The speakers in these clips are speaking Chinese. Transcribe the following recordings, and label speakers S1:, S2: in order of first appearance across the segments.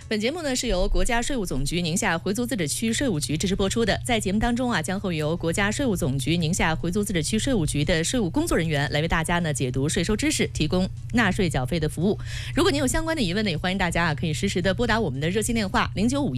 S1: 本节目呢是由国家税务总局宁夏回族自治区税务局支持播出的。在节目当中将会由国家税务总局宁夏回族自治区税务局的税务工作人员来为大家呢解读税收知识，提供纳税缴费的服务。如果您有相关的疑问呢，也欢迎大家可以实时的拨打我们的热线电话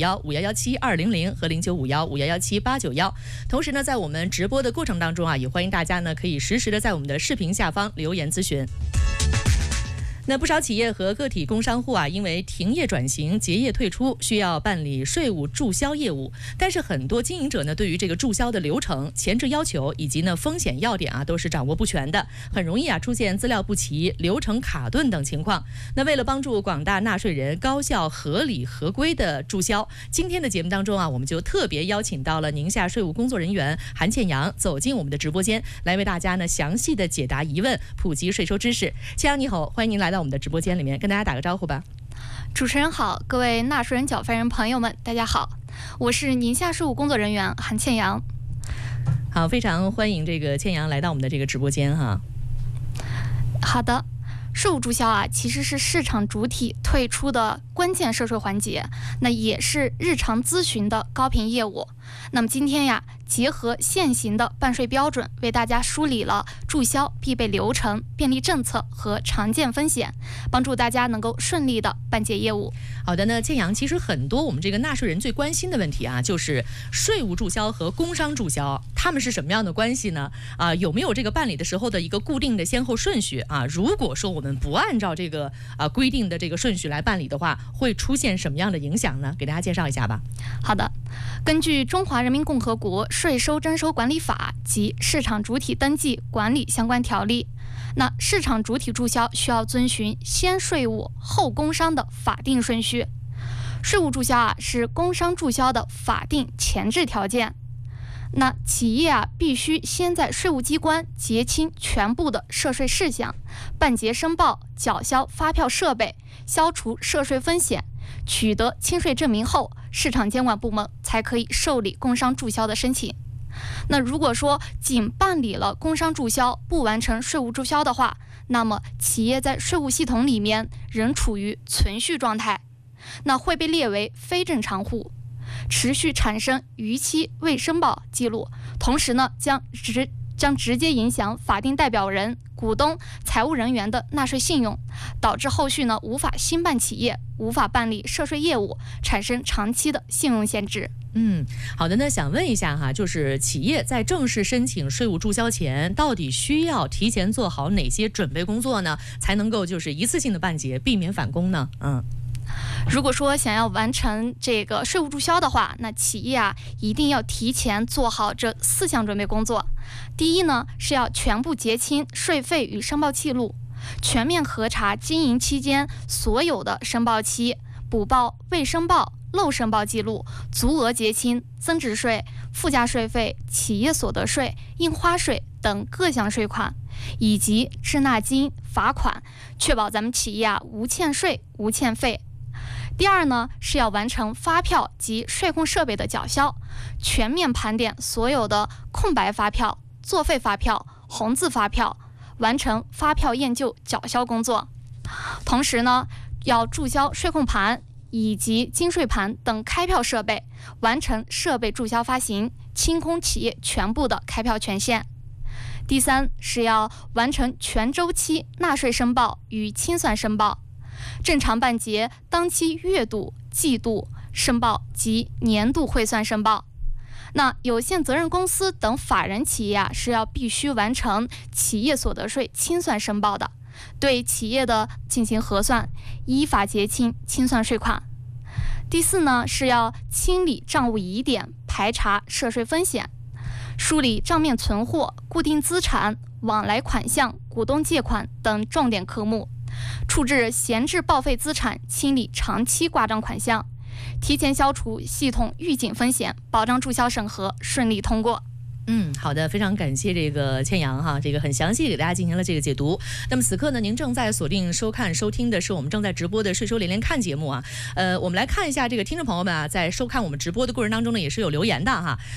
S1: 0951517200和0951517891。同时呢，在我们直播的过程当中也欢迎大家呢可以实时的在我们的视频下方留言咨询。那不少企业和个体工商户因为停业转型、结业退出，需要办理税务注销业务。但是很多经营者呢，对于这个注销的流程、前置要求以及呢风险要点都是掌握不全的，很容易出现资料不齐、流程卡顿等情况。那为了帮助广大纳税人高效、合理、合规的注销，今天的节目当中我们就特别邀请到了宁夏税务工作人员韩倩阳走进我们的直播间，来为大家呢详细的解答疑问，普及税收知识。倩阳你好，欢迎您来到我们的直播间里面，跟大家打个招呼吧。
S2: 主持人好，各位纳税人、缴费人朋友们，大家好，我是宁夏税务工作人员韩倩阳。
S1: 好，非常欢迎这个倩阳来到我们的这个直播间哈。
S2: 好的。税务注销其实是市场主体退出的关键涉税环节，那也是日常咨询的高频业务。那么今天结合现行的办税标准，为大家梳理了注销必备流程、便利政策和常见风险，帮助大家能够顺利的办结业务。
S1: 好的呢，倩阳，其实很多我们这个纳税人最关心的问题就是税务注销和工商注销，他们是什么样的关系呢？有没有这个办理的时候的一个固定的先后顺序如果说我们不按照这个规定的这个顺序来办理的话，会出现什么样的影响呢？给大家介绍一下吧。
S2: 好的，根据《中华人民共和国税收征收管理法》及市场主体登记管理相关条例，那市场主体注销需要遵循先税务后工商的法定顺序。税务注销是工商注销的法定前置条件。那企业必须先在税务机关结清全部的涉税事项，办结申报、缴销发票设备，消除涉税风险，取得清税证明后，市场监管部门才可以受理工商注销的申请。那如果说仅办理了工商注销，不完成税务注销的话，那么企业在税务系统里面仍处于存续状态，那会被列为非正常户，持续产生逾期未申报记录，同时呢将直接影响法定代表人、股东、财务人员的纳税信用，导致后续呢无法兴办企业，无法办理涉税业务，产生长期的信用限制。
S1: 好的，那想问一下就是企业在正式申请税务注销前，到底需要提前做好哪些准备工作呢？才能够就是一次性的办结，避免返工呢？
S2: 如果说想要完成这个税务注销的话，那企业一定要提前做好这4项准备工作。第一呢，是要全部结清税费与申报记录，全面核查经营期间所有的申报期、补报未申报、漏申报记录，足额结清增值税、附加税费、企业所得税、印花税等各项税款，以及滞纳金、罚款，确保咱们企业无欠税、无欠费。第二呢，是要完成发票及税控设备的缴销，全面盘点所有的空白发票、作废发票、红字发票，完成发票验旧缴销工作。同时呢，要注销税控盘以及金税盘等开票设备，完成设备注销发行，清空企业全部的开票权限。第三，是要完成全周期纳税申报与清算申报，正常办结当期月度、季度申报及年度汇算申报。那有限责任公司等法人企业是要必须完成企业所得税清算申报的，对企业的进行核算，依法结清清算税款。第四呢，是要清理账务疑点，排查涉税风险，梳理账面存货、固定资产、往来款项、股东借款等重点科目，处置闲置报废资产，清理长期挂账款项，提前消除系统预警风险，保障注销审核顺利通过。
S1: 好的，非常感谢这个倩阳这个很详细给大家进行了这个解读。那么此刻呢，您正在锁定收听的是我们正在直播的税收连连看节目我们来看一下这个听众朋友们在收看我们直播的过程当中呢，也是有留言的